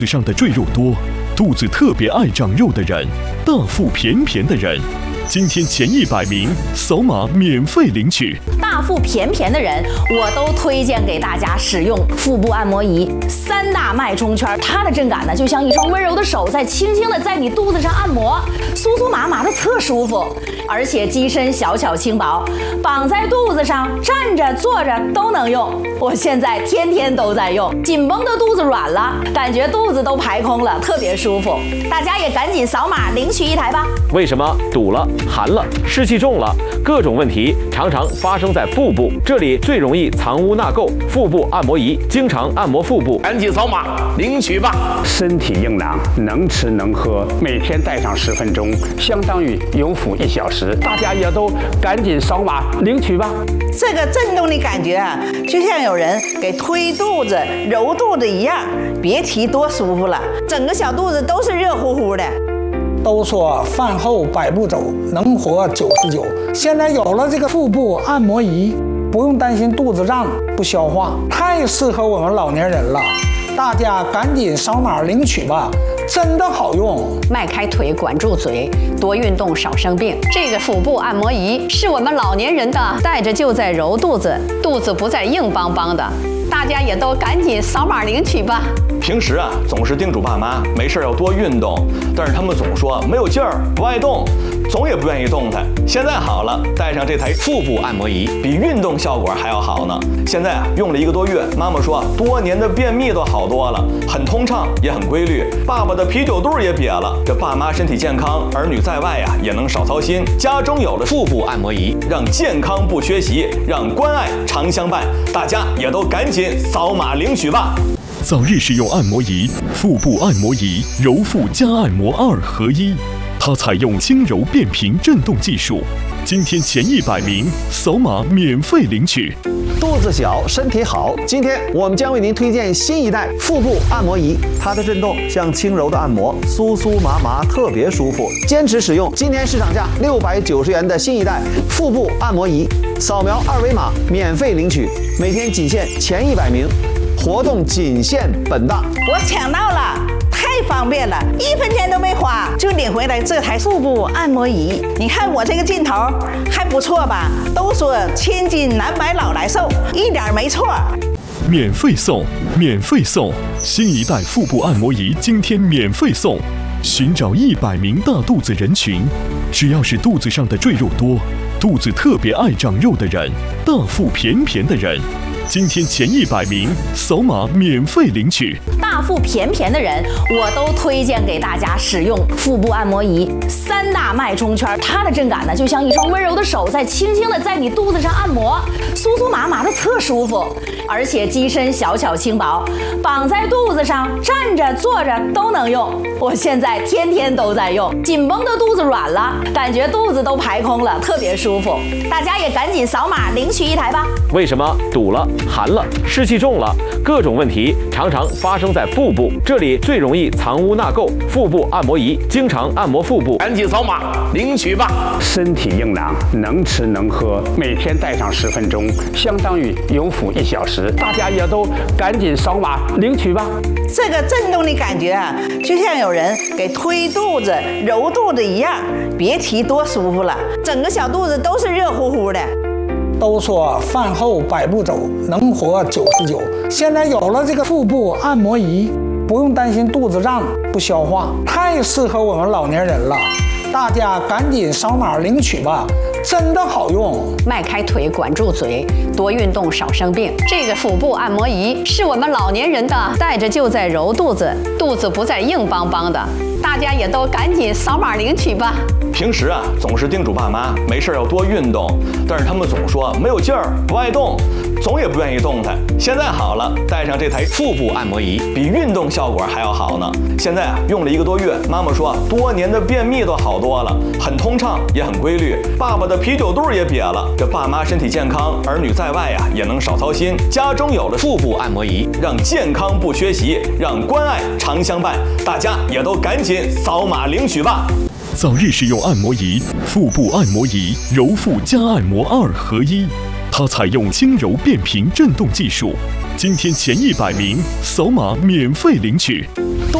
上的赘肉多，肚子特别爱长肉的人，大腹便便的人，今天前100名扫码免费领取。 大腹便便的人，我都推荐给大家使用腹部按摩仪3大脉冲圈，它的震感呢，就像一双温柔的手在轻轻的在你肚子上按摩，酥酥麻麻的特舒服，而且机身小巧轻薄，绑在肚子上，站着坐着都能用。我现在天天都在用，紧绷的肚子软了，感觉肚子都排空了，特别舒服。大家也赶紧扫码领取一台吧。 为什么堵了、寒了、湿气重了，各种问题常常发生在腹部，这里最容易藏污纳垢。腹部按摩仪经常按摩腹部， 赶紧扫码领取吧。 身体硬朗，能吃能喝，每天戴上10分钟，相当于有腹1小时。大家也都赶紧扫码领取吧。 这个震动的感觉啊，就像有人给推肚子、揉肚子一样，别提多舒服了，整个小肚子都是热乎乎的。 都说饭后100步走，能活99。现在有了这个腹部按摩仪，不用担心肚子胀不消化，太适合我们老年人了。大家赶紧扫码领取吧，真的好用。 迈开腿，管住嘴，多运动少生病。这个腹部按摩仪是我们老年人的，戴着就在揉肚子，肚子不再硬邦邦的。大家也都赶紧扫码领取吧。 平时啊，总是叮嘱爸妈没事要多运动，但是他们总说没有劲儿，不爱动，总也不愿意动弹。现在好了，带上这台腹部按摩仪，比运动效果还要好呢。现在啊，用了1个多月，妈妈说多年的便秘都好多了，很通畅，也很规律。爸爸的啤酒肚也瘪了，这爸妈身体健康，儿女在外呀也能少操心。家中有了腹部按摩仪，让健康不缺席，让关爱常相伴。大家也都赶紧扫码领取吧。 早日使用按摩仪，腹部按摩仪揉腹加按摩2合1，它采用轻柔变频震动技术。今天前100名扫码免费领取。 肚子小，身体好。今天我们将为您推荐新一代腹部按摩仪，它的震动像轻柔的按摩，酥酥麻麻，特别舒服。坚持使用今天市场价690元的新一代腹部按摩仪，扫描2维码免费领取，每天仅限前100名。活动仅限本大， 我抢到了，太方便了，1分钱都没花就领回来这台腹部按摩仪。你看我这个劲头还不错吧？都说千金难买老来瘦，一点没错。 免费送，免费送！新一代腹部按摩仪今天免费送。寻找100名大肚子人群，只要是肚子上的赘肉多，肚子特别爱长肉的人，大腹便便的人，今天前100名扫码免费领取。 大腹便便的人，我都推荐给大家使用腹部按摩仪3大脉冲圈，它的震感呢，就像一双温柔的手在轻轻的在你肚子上按摩，酥酥麻麻的特舒服，而且机身小巧轻薄，绑在肚子上，站着坐着都能用。我现在天天都在用，紧绷的肚子软了，感觉肚子都排空了，特别舒服。大家也赶紧扫码领取一台吧。 为什么堵了、寒了、湿气重了，各种问题常常发生在腹部，这里最容易藏污纳垢。腹部按摩仪经常按摩腹部， 赶紧扫码领取吧。 身体硬朗，能吃能喝，每天戴上10分钟，相当于有腹1小时。大家也都赶紧扫码领取吧。 这个震动的感觉啊，就像有人给推肚子、揉肚子一样，别提多舒服了，整个小肚子都是热乎乎的。 都说饭后100步走，能活99。现在有了这个腹部按摩仪，不用担心肚子胀不消化，太适合我们老年人了。大家赶紧扫码领取吧，真的好用。 迈开腿，管住嘴，多运动少生病。这个腹部按摩仪是我们老年人的，戴着就在揉肚子，肚子不再硬邦邦的。大家也都赶紧扫码领取吧。 平时啊，总是叮嘱爸妈没事要多运动，但是他们总说没有劲儿，不爱动，总也不愿意动弹。现在好了，带上这台腹部按摩仪，比运动效果还要好呢。现在啊，用了1个多月，妈妈说多年的便秘都好多了，很通畅，也很规律。爸爸的啤酒肚也瘪了，这爸妈身体健康，儿女在外呀也能少操心。家中有了腹部按摩仪，让健康不缺席，让关爱常相伴。大家也都赶紧扫码领取吧。 早日使用按摩仪，腹部按摩仪揉腹加按摩2合1，它采用轻柔变频震动技术。 今天前100名扫码免费领取。